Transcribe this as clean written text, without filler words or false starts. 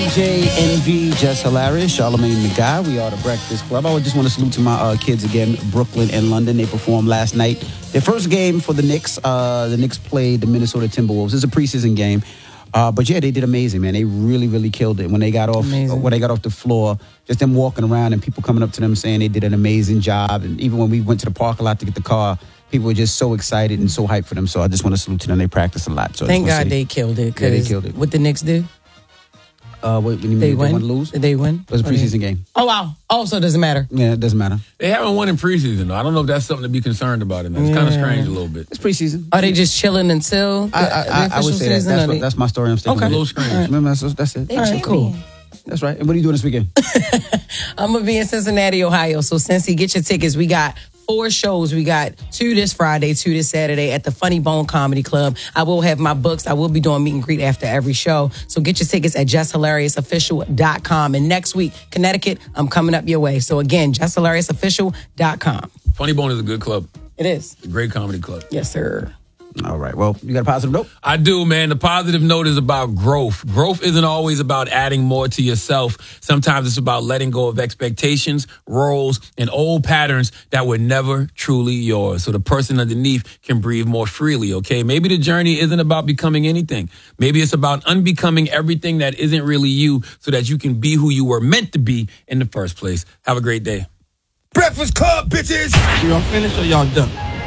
JNV, Just Hilarious, Charlamagne the Guy. We are the Breakfast Club. I just want to salute to my kids again, Brooklyn and London. They performed last night. Their first game for the Knicks. The Knicks played the Minnesota Timberwolves. It's a preseason game. But yeah, they did amazing, man. They really, really killed it when they got off the floor. Just them walking around and people coming up to them saying they did an amazing job. And even when we went to the parking lot to get the car, people were just so excited and so hyped for them. So I just want to salute to them. They practiced a lot. So thank God they killed it. Yeah, they killed it. What the Knicks did? What do you mean? They won? Lose? Did they win? It was a preseason game. Oh, wow. Oh, so it doesn't matter. Yeah, it doesn't matter. They haven't won in preseason, though. I don't know if that's something to be concerned about. It's kind of strange a little bit. It's preseason. Are they just chilling until the I would say season? That's my story. I'm sticking Okay. with it. A little strange. Right. Remember, that's it. All right, cool. That's right. And what are you doing this weekend? I'm going to be in Cincinnati, Ohio. So, Cincy, get your tickets. We got 4 shows. We got 2 this Friday, 2 this Saturday at the Funny Bone Comedy Club. I will have my books. I will be doing meet and greet after every show. So get your tickets at JustHilariousOfficial.com. And next week, Connecticut, I'm coming up your way. So again, JustHilariousOfficial.com. Funny Bone is a good club. It is. A great comedy club. Yes, sir. All right. Well, you got a positive note? I do, man. The positive note is about growth. Growth isn't always about adding more to yourself. Sometimes it's about letting go of expectations, roles, and old patterns that were never truly yours. So the person underneath can breathe more freely, okay? Maybe the journey isn't about becoming anything. Maybe it's about unbecoming everything that isn't really you so that you can be who you were meant to be in the first place. Have a great day. Breakfast Club, bitches! Y'all finished or y'all done?